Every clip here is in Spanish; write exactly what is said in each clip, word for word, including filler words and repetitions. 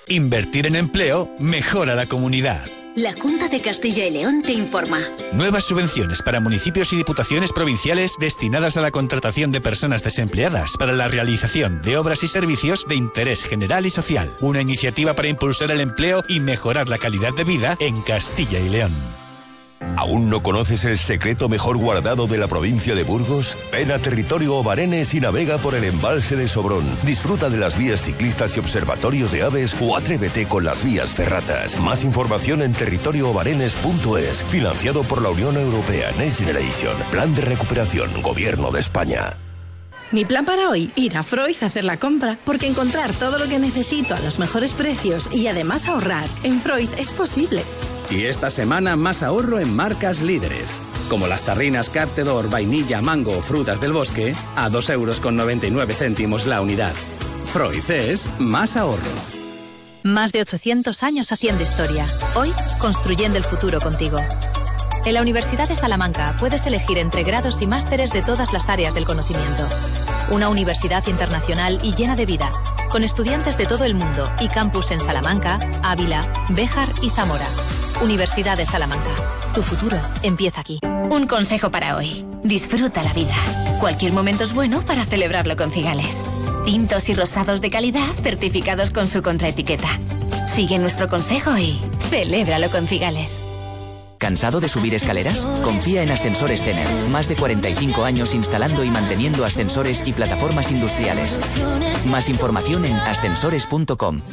Invertir en empleo mejora la comunidad. La Junta de Castilla y León te informa. Nuevas subvenciones para municipios y diputaciones provinciales destinadas a la contratación de personas desempleadas para la realización de obras y servicios de interés general y social. Una iniciativa para impulsar el empleo y mejorar la calidad de vida en Castilla y León. ¿Aún no conoces el secreto mejor guardado de la provincia de Burgos? Ven a Territorio Obarenes y navega por el embalse de Sobrón. Disfruta de las vías ciclistas y observatorios de aves o atrévete con las vías ferratas. Más información en territorio obarenes punto es. Financiado por la Unión Europea Next Generation. Plan de recuperación. Gobierno de España. Mi plan para hoy, ir a Freud a hacer la compra, porque encontrar todo lo que necesito a los mejores precios y además ahorrar en Freud es posible. Y esta semana más ahorro en marcas líderes, como las tarrinas Cartedor, vainilla, mango o frutas del bosque, a dos euros con noventa y nueve céntimos la unidad. Freud es más ahorro. Más de ochocientos años haciendo historia. Hoy, construyendo el futuro contigo. En la Universidad de Salamanca puedes elegir entre grados y másteres de todas las áreas del conocimiento. Una universidad internacional y llena de vida, con estudiantes de todo el mundo y campus en Salamanca, Ávila, Béjar y Zamora. Universidad de Salamanca. Tu futuro empieza aquí. Un consejo para hoy. Disfruta la vida. Cualquier momento es bueno para celebrarlo con Cigales. Tintos y rosados de calidad certificados con su contraetiqueta. Sigue nuestro consejo y celébralo con Cigales. ¿Cansado de subir escaleras? Confía en Ascensores Cener. Más de cuarenta y cinco años instalando y manteniendo ascensores y plataformas industriales. Más información en ascensores punto com.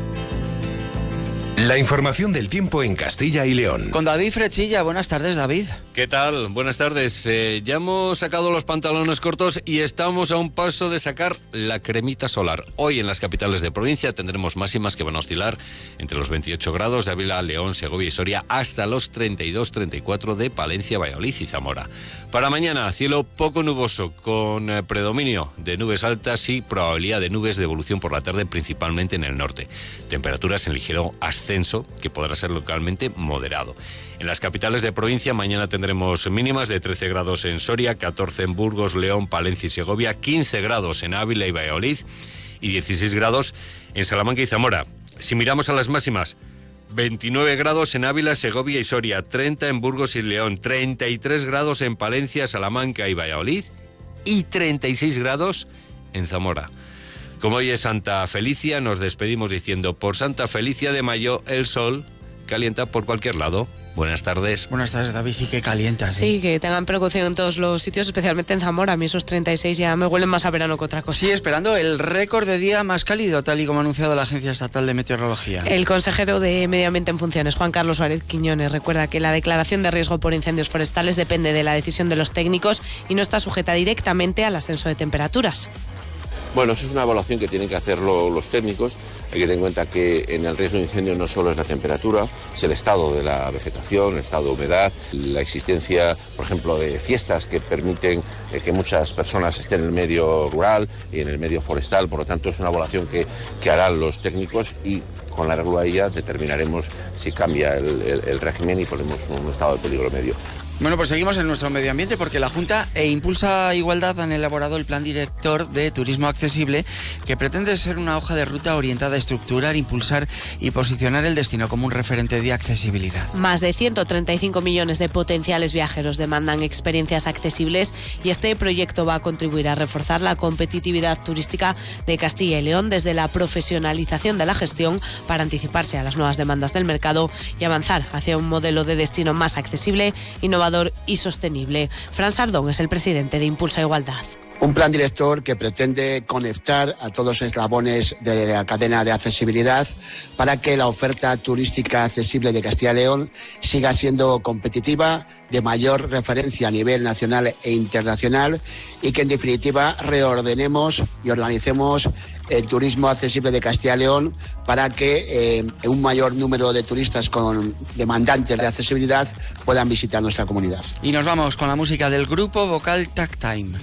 La información del tiempo en Castilla y León. Con David Frechilla. Buenas tardes, David. ¿Qué tal? Buenas tardes. Eh, ya hemos sacado los pantalones cortos y estamos a un paso de sacar la cremita solar. Hoy en las capitales de provincia tendremos máximas que van a oscilar entre los veintiocho grados de Ávila, León, Segovia y Soria hasta los treinta y dos, treinta y cuatro de Palencia, Valladolid y Zamora. Para mañana, cielo poco nuboso con eh, predominio de nubes altas y probabilidad de nubes de evolución por la tarde, principalmente en el norte. Temperaturas en ligero ascenso que podrá ser localmente moderado. En las capitales de provincia mañana tendremos mínimas de trece grados en Soria, catorce en Burgos, León, Palencia y Segovia, quince grados en Ávila y Valladolid y dieciséis grados en Salamanca y Zamora. Si miramos a las máximas, veintinueve grados en Ávila, Segovia y Soria, treinta en Burgos y León, treinta y tres grados en Palencia, Salamanca y Valladolid y treinta y seis grados en Zamora. Como hoy es Santa Felicia, nos despedimos diciendo: por Santa Felicia de Mayo el sol calienta por cualquier lado. Buenas tardes. Buenas tardes, David. Sí que calienta. Sí, sí, que tengan precaución en todos los sitios, especialmente en Zamora. A mí esos treinta y seis ya me huelen más a verano que otra cosa. Sí, esperando el récord de día más cálido, tal y como ha anunciado la Agencia Estatal de Meteorología. El consejero de Medio Ambiente en funciones, Juan Carlos Suárez Quiñones, recuerda que la declaración de riesgo por incendios forestales depende de la decisión de los técnicos y no está sujeta directamente al ascenso de temperaturas. Bueno, eso es una evaluación que tienen que hacerlo los técnicos. Hay que tener en cuenta que en el riesgo de incendio no solo es la temperatura, es el estado de la vegetación, el estado de humedad, la existencia, por ejemplo, de fiestas que permiten eh, que muchas personas estén en el medio rural y en el medio forestal. Por lo tanto, es una evaluación que, que harán los técnicos y con la regularidad determinaremos si cambia el, el, el régimen y ponemos un estado de peligro medio. Bueno, pues seguimos en nuestro medio ambiente porque la Junta e Impulsa Igualdad han elaborado el Plan Director de Turismo Accesible, que pretende ser una hoja de ruta orientada a estructurar, impulsar y posicionar el destino como un referente de accesibilidad. Más de ciento treinta y cinco millones de potenciales viajeros demandan experiencias accesibles y este proyecto va a contribuir a reforzar la competitividad turística de Castilla y León desde la profesionalización de la gestión para anticiparse a las nuevas demandas del mercado y avanzar hacia un modelo de destino más accesible, innovador y sostenible. Fran Sardón es el presidente de Impulsa Igualdad. Un plan director que pretende conectar a todos los eslabones de la cadena de accesibilidad para que la oferta turística accesible de Castilla y León siga siendo competitiva, de mayor referencia a nivel nacional e internacional y que en definitiva reordenemos y organicemos el turismo accesible de Castilla y León para que eh, un mayor número de turistas con demandantes de accesibilidad puedan visitar nuestra comunidad. Y nos vamos con la música del grupo vocal Tag Time.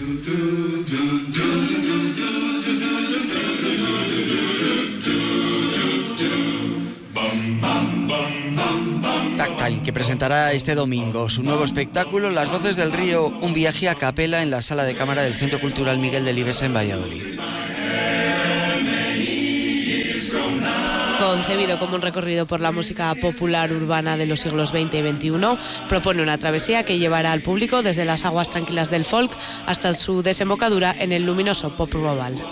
Tag Time, que presentará este domingo su nuevo espectáculo Las Voces del Río, un viaje a capela en la Sala de Cámara del Centro Cultural Miguel Delibes en Valladolid. Many years from now. Concebido como un recorrido por la música popular urbana de los siglos veinte y veintiuno, propone una travesía que llevará al público desde las aguas tranquilas del folk hasta su desembocadura en el luminoso pop global.